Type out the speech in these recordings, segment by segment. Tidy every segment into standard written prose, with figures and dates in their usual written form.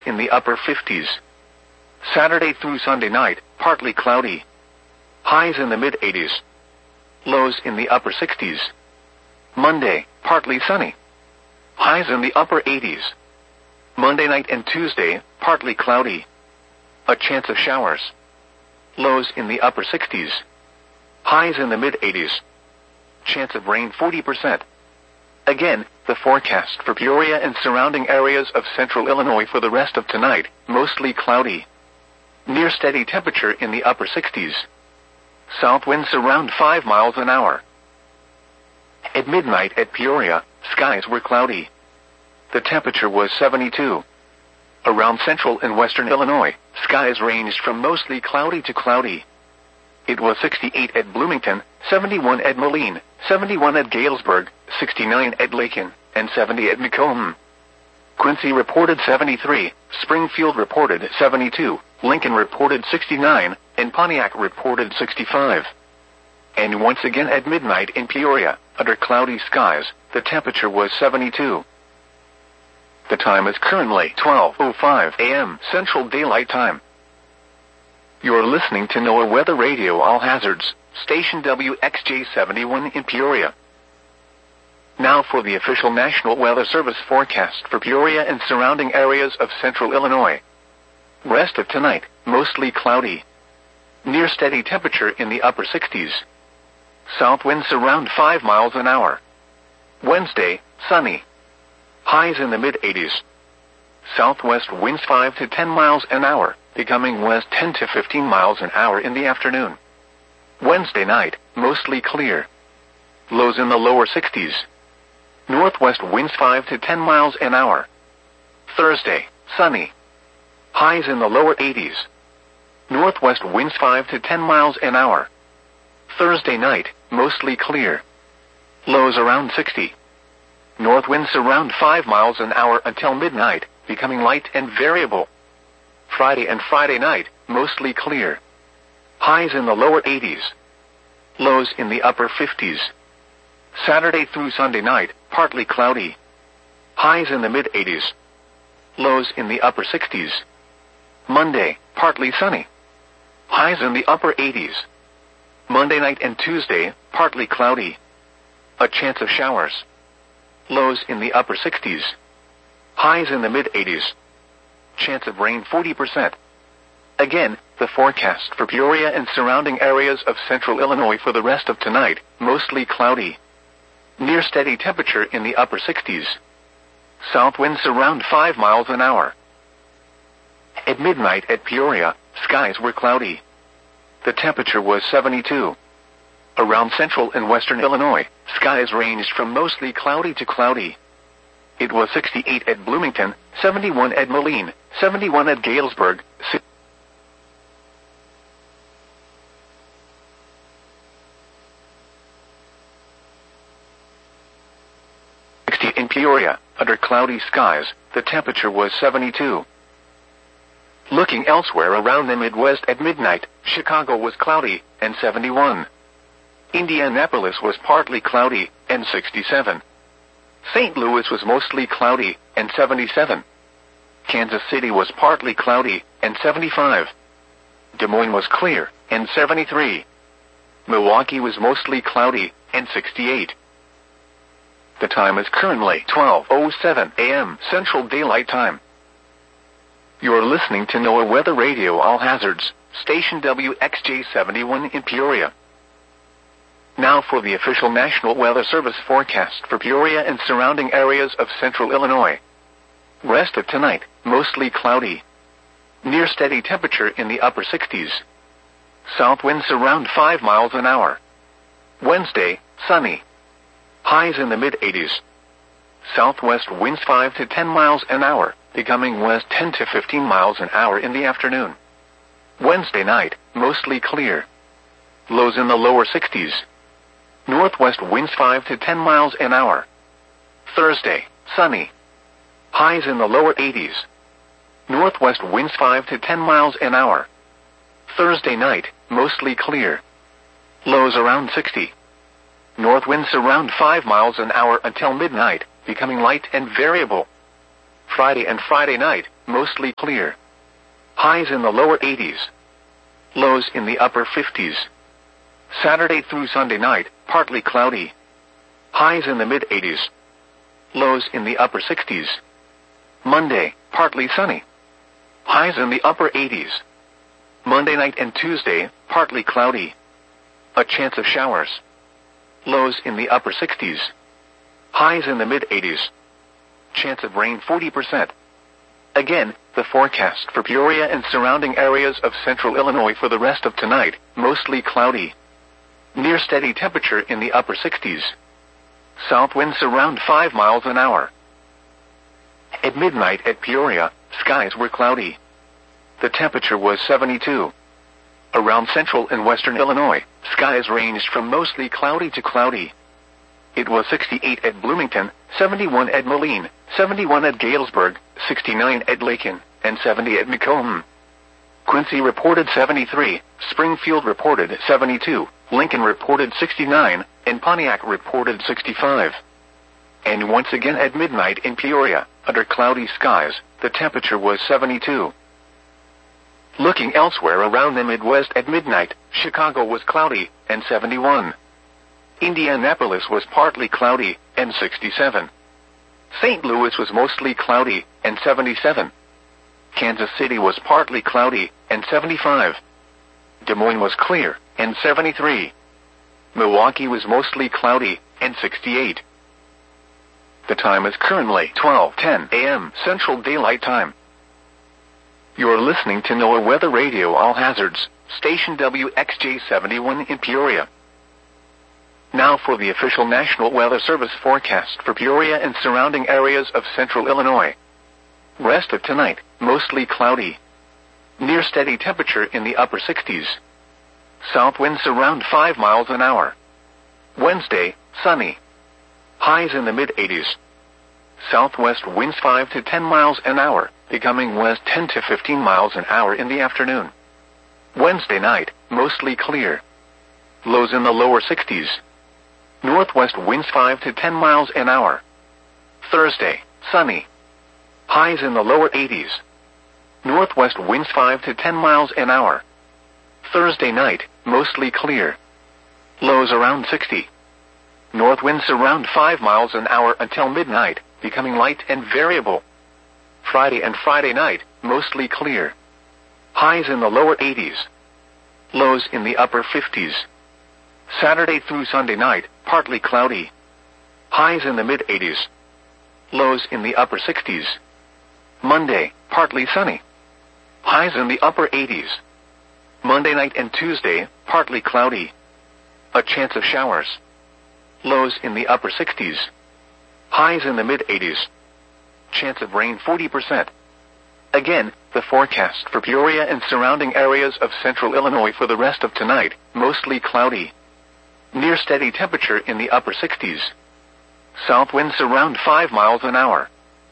in the upper 50s. Saturday through Sunday night, partly cloudy. Highs in the mid-80s. Lows in the upper 60s. Monday, partly sunny. Highs in the upper 80s. Monday night and Tuesday, partly cloudy. A chance of showers. Lows in the upper 60s. Highs in the mid-80s. Chance of rain 40%. Again, the forecast for Peoria and surrounding areas of central Illinois for the rest of tonight, mostly cloudy. Near steady temperature in the upper 60s. South winds around 5 miles an hour. At midnight at Peoria, skies were cloudy. The temperature was 72. Around central and western Illinois, skies ranged from mostly cloudy to cloudy. It was 68 at Bloomington, 71 at Moline, 71 at Galesburg, 69 at Lakin, and 70 at Macomb. Quincy reported 73, Springfield reported 72, Lincoln reported 69, and Pontiac reported 65. And once again at midnight in Peoria, under cloudy skies, the temperature was 72. The time is currently 12:05 a.m. Central Daylight Time. You're listening to NOAA Weather Radio All Hazards, station WXJ71 in Peoria. Now for the official National Weather Service forecast for Peoria and surrounding areas of central Illinois. Rest of tonight, mostly cloudy. Near steady temperature in the upper 60s. South winds around 5 miles an hour. Wednesday, sunny. Highs in the mid-80s. Southwest winds 5 to 10 miles an hour, becoming west 10 to 15 miles an hour in the afternoon. Wednesday night, mostly clear. Lows in the lower 60s. Northwest winds 5 to 10 miles an hour. Thursday, sunny. Highs in the lower 80s. Northwest winds 5 to 10 miles an hour. Thursday night, mostly clear. Lows around 60. North winds around 5 miles an hour until midnight, becoming light and variable. Friday and Friday night, mostly clear. Highs in the lower 80s. Lows in the upper 50s. Saturday through Sunday night, partly cloudy. Highs in the mid-80s. Lows in the upper 60s. Monday, partly sunny. Highs in the upper 80s. Monday night and Tuesday, partly cloudy. A chance of showers. Lows in the upper 60s. Highs in the mid-80s. Chance of rain 40%. Again, the forecast for Peoria and surrounding areas of central Illinois for the rest of tonight, mostly cloudy. Near steady temperature in the upper 60s. South winds around 5 miles an hour. At midnight at Peoria, skies were cloudy. The temperature was 72. Around central and western Illinois, skies ranged from mostly cloudy to cloudy. It was 68 at Bloomington, 71 at Moline, 71 at Galesburg, 60 in Peoria. Under cloudy skies, the temperature was 72. Looking elsewhere around the Midwest at midnight, Chicago was cloudy, and 71. Indianapolis was partly cloudy, and 67. St. Louis was mostly cloudy, and 77. Kansas City was partly cloudy, and 75. Des Moines was clear, and 73. Milwaukee was mostly cloudy, and 68. The time is currently 12:07 a.m. Central Daylight Time. You're listening to NOAA Weather Radio All Hazards, station WXJ71 in Peoria. Now for the official National Weather Service forecast for Peoria and surrounding areas of central Illinois. Rest of tonight, mostly cloudy. Near steady temperature in the upper 60s. South winds around 5 miles an hour. Wednesday, sunny. Highs in the mid-80s. Southwest winds 5 to 10 miles an hour, becoming west 10 to 15 miles an hour in the afternoon. Wednesday night, mostly clear. Lows in the lower 60s. Northwest winds 5 to 10 miles an hour. Thursday, sunny. Highs in the lower 80s. Northwest winds 5 to 10 miles an hour. Thursday night, mostly clear. Lows around 60. North winds around 5 miles an hour until midnight, becoming light and variable. Friday and Friday night, mostly clear. Highs in the lower 80s. Lows in the upper 50s. Saturday through Sunday night, partly cloudy. Highs in the mid-80s. Lows in the upper 60s. Monday, partly sunny. Highs in the upper 80s. Monday night and Tuesday, partly cloudy. A chance of showers. Lows in the upper 60s. Highs in the mid-80s. Chance of rain 40%. Again, the forecast for Peoria and surrounding areas of central Illinois for the rest of tonight, mostly cloudy. Near steady temperature in the upper 60s. South winds around 5 miles an hour. At midnight at Peoria, skies were cloudy. The temperature was 72. Around central and western Illinois, skies ranged from mostly cloudy to cloudy. It was 68 at Bloomington, 71 at Moline, 71 at Galesburg, 69 at Lakin, and 70 at Macomb. Quincy reported 73, Springfield reported 72, Lincoln reported 69, and Pontiac reported 65. And once again at midnight in Peoria, under cloudy skies, the temperature was 72. Looking elsewhere around the Midwest at midnight, Chicago was cloudy, and 71. Indianapolis was partly cloudy, and 67. St. Louis was mostly cloudy, and 77. Kansas City was partly cloudy, and 75. Des Moines was clear, and 73. Milwaukee was mostly cloudy, and 68. The time is currently 12:10 a.m. Central Daylight Time. You're listening to NOAA Weather Radio All Hazards, station WXJ71 in Peoria. Now for the official National Weather Service forecast for Peoria and surrounding areas of central Illinois. Rest of tonight, mostly cloudy. Near steady temperature in the upper 60s. South winds around 5 miles an hour. Wednesday, sunny. Highs in the mid-80s. Southwest winds 5 to 10 miles an hour, becoming west 10 to 15 miles an hour in the afternoon. Wednesday night, mostly clear. Lows in the lower 60s. Northwest winds 5 to 10 miles an hour. Thursday, sunny. Highs in the lower 80s. Northwest winds 5 to 10 miles an hour. Thursday night, mostly clear. Lows around 60. North winds around 5 miles an hour until midnight, becoming light and variable. Friday and Friday night, mostly clear. Highs in the lower 80s. Lows in the upper 50s. Saturday through Sunday night, partly cloudy. Highs in the mid-80s. Lows in the upper 60s. Monday, partly sunny. Highs in the upper 80s. Monday night and Tuesday, partly cloudy. A chance of showers. Lows in the upper 60s. Highs in the mid-80s. Chance of rain 40%. Again, the forecast for Peoria and surrounding areas of central Illinois for the rest of tonight, mostly cloudy. Near steady temperature in the upper 60s. South winds around 5 miles an hour.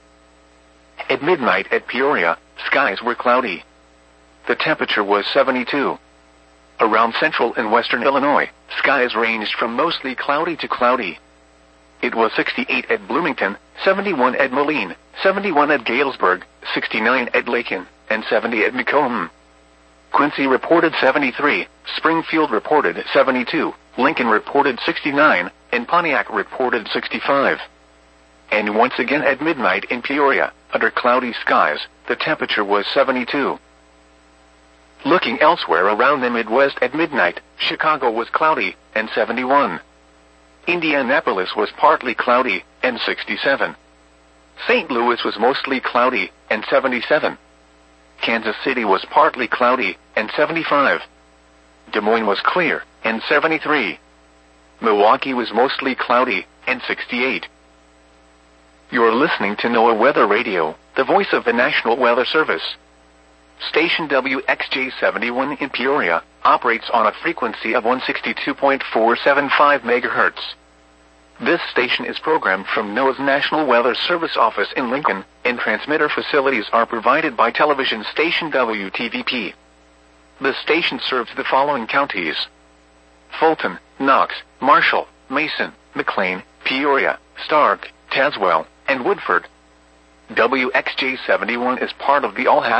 At midnight at Peoria, skies were cloudy. The temperature was 72. Around central and western Illinois, skies ranged from mostly cloudy to cloudy. It was 68 at Bloomington, 71 at Moline, 71 at Galesburg, 69 at Lakin, and 70 at Macomb. Quincy reported 73, Springfield reported 72, Lincoln reported 69, and Pontiac reported 65. And once again at midnight in Peoria, under cloudy skies, the temperature was 72. Looking elsewhere around the Midwest at midnight, Chicago was cloudy, and 71. Indianapolis was partly cloudy, and 67. St. Louis was mostly cloudy, and 77. Kansas City was partly cloudy, and 75. Des Moines was clear, and 73. Milwaukee was mostly cloudy, and 68. You're listening to NOAA Weather Radio, the voice of the National Weather Service. Station WXJ71 in Peoria operates on a frequency of 162.475 MHz. This station is programmed from NOAA's National Weather Service office in Lincoln, and transmitter facilities are provided by television station WTVP. The station serves the following counties: Fulton, Knox, Marshall, Mason, McLean, Peoria, Stark, Tazewell, and Woodford. WXJ71 is part of the All